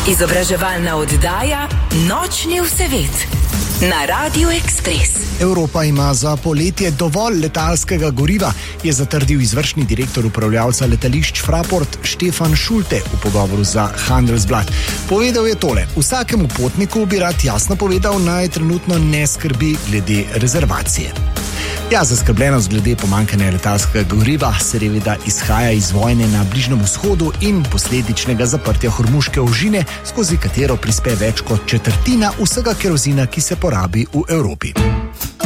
Izobraževalna oddaja Nočni vsevet na Radiu Ekspres. Evropa ima za poletje dovolj letalskega goriva, je zatrdil izvršni direktor upravljavca letališč Fraport Štefan Šulte v pogovoru za Handelsblad. Povedal je tole: vsakemu potniku bi rad jasno povedal, naj trenutno ne skrbi glede rezervacije. Ja, zaskrbljenost glede pomanjkanja letalskega goriva seveda izhaja iz vojne na Bližnjem vzhodu in posledičnega zaprtja Hormuške ožine, skozi katero prispe več kot četrtina vsega kerozina, ki se porabi v Evropi.